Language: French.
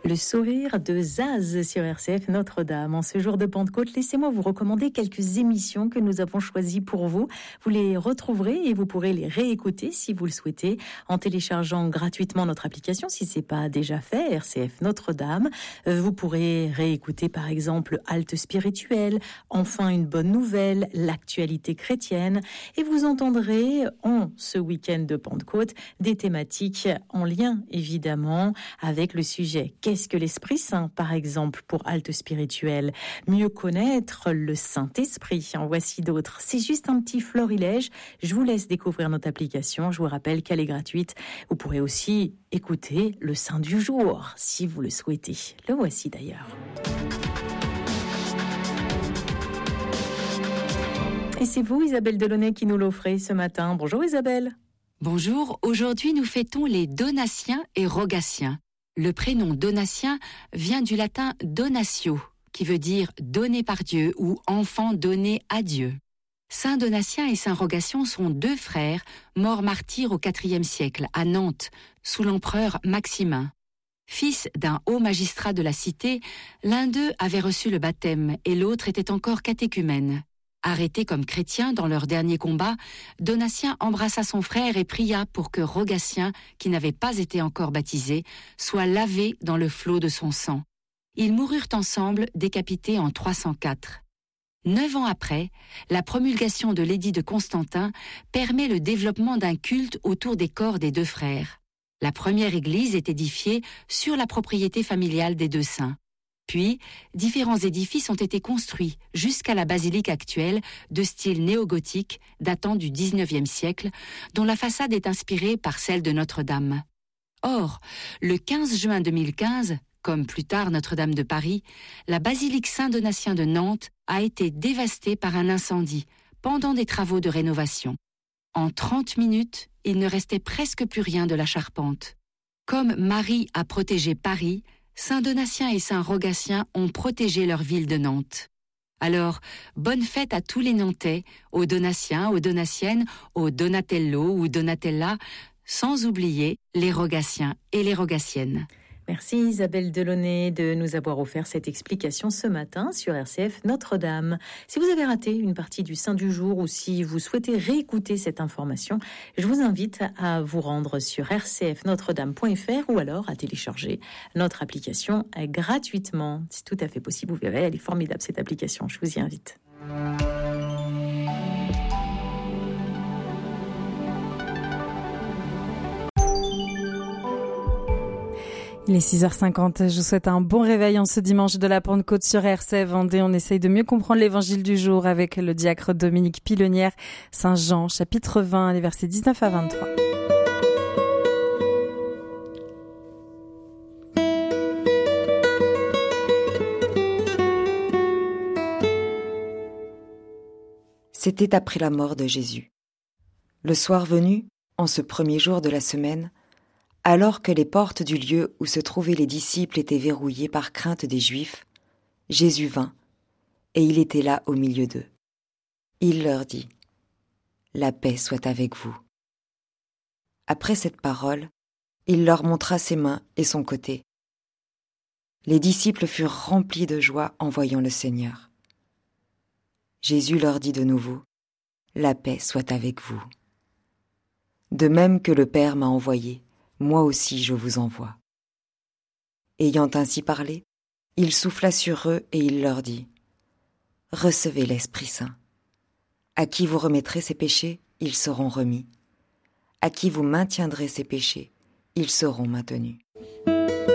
Le sourire de Zaz sur RCF Notre-Dame. En ce jour de Pentecôte, laissez-moi vous recommander quelques émissions que nous avons choisies pour vous. Vous les retrouverez et vous pourrez les réécouter si vous le souhaitez en téléchargeant gratuitement notre application si c'est pas déjà fait, RCF Notre-Dame. Vous pourrez réécouter par exemple Halte spirituelle, Enfin une bonne nouvelle, l'actualité chrétienne et vous entendrez en ce week-end de Pentecôte des thématiques en lien évidemment avec le sujet. Qu'est-ce que l'Esprit Saint, par exemple, pour Halte spirituelle? Mieux connaître le Saint-Esprit. En voici d'autres. C'est juste un petit florilège. Je vous laisse découvrir notre application. Je vous rappelle qu'elle est gratuite. Vous pourrez aussi écouter le Saint du jour, si vous le souhaitez. Le voici d'ailleurs. Et c'est vous, Isabelle Delaunay, qui nous l'offrez ce matin. Bonjour Isabelle. Bonjour, aujourd'hui nous fêtons les Donatiens et Rogatiens. Le prénom Donatien vient du latin donatio, qui veut dire donné par Dieu ou enfant donné à Dieu. Saint Donatien et Saint Rogatien sont deux frères morts martyrs au IVe siècle à Nantes, sous l'empereur Maximin. Fils d'un haut magistrat de la cité, l'un d'eux avait reçu le baptême et l'autre était encore catéchumène. Arrêté comme chrétien dans leur dernier combat, Donatien embrassa son frère et pria pour que Rogatien, qui n'avait pas été encore baptisé, soit lavé dans le flot de son sang. Ils moururent ensemble, décapités en 304. 9 ans après, la promulgation de l'édit de Constantin permet le développement d'un culte autour des corps des deux frères. La première église est édifiée sur la propriété familiale des deux saints. Puis, différents édifices ont été construits jusqu'à la basilique actuelle de style néo-gothique datant du XIXe siècle, dont la façade est inspirée par celle de Notre-Dame. Or, le 15 juin 2015, comme plus tard Notre-Dame de Paris, la basilique Saint-Donatien de Nantes a été dévastée par un incendie pendant des travaux de rénovation. En 30 minutes, il ne restait presque plus rien de la charpente. Comme Marie a protégé Paris, Saint Donatien et Saint Rogatien ont protégé leur ville de Nantes. Alors, bonne fête à tous les Nantais, aux Donatiens, aux Donatiennes, aux Donatello ou Donatella, sans oublier les Rogatiens et les Rogatiennes. Merci Isabelle Delaunay de nous avoir offert cette explication ce matin sur RCF Notre-Dame. Si vous avez raté une partie du Saint du jour ou si vous souhaitez réécouter cette information, je vous invite à vous rendre sur rcfnotredame.fr ou alors à télécharger notre application gratuitement. C'est tout à fait possible, vous verrez, elle est formidable cette application, je vous y invite. Il est 6h50, je vous souhaite un bon réveil en ce dimanche de la Pentecôte sur RCF Vendée. On essaye de mieux comprendre l'évangile du jour avec le diacre Dominique Pilonnière, Saint Jean, chapitre 20, les versets 19 à 23. C'était après la mort de Jésus. Le soir venu, en ce premier jour de la semaine, alors que les portes du lieu où se trouvaient les disciples étaient verrouillées par crainte des Juifs, Jésus vint, et il était là au milieu d'eux. Il leur dit : « La paix soit avec vous. » Après cette parole, il leur montra ses mains et son côté. Les disciples furent remplis de joie en voyant le Seigneur. Jésus leur dit de nouveau : « La paix soit avec vous. De même que le Père m'a envoyé, moi aussi je vous envoie. » Ayant ainsi parlé, il souffla sur eux et il leur dit : « Recevez l'Esprit Saint. À qui vous remettrez ses péchés, ils seront remis. À qui vous maintiendrez ses péchés, ils seront maintenus. »